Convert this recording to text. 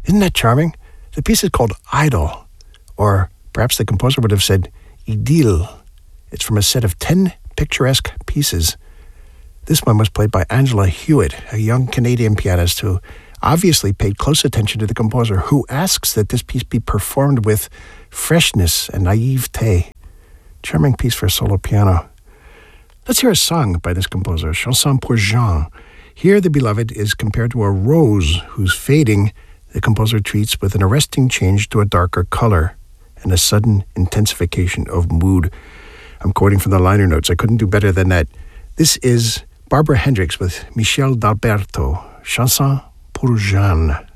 Isn't that charming? The piece is called Idle, or perhaps the composer would have said Idylle. It's from a set of 10 picturesque pieces. This one was played by Angela Hewitt, a young Canadian pianist who obviously paid close attention to the composer, who asks that this piece be performed with freshness and naivete. Charming piece for solo piano. Let's hear a song by this composer, Chanson pour Jean. Here the beloved is compared to a rose whose fading the composer treats with an arresting change to a darker color and a sudden intensification of mood. I'm quoting from the liner notes. I couldn't do better than that. This is Barbara Hendricks with Michel d'Alberto, Chanson pour Jean.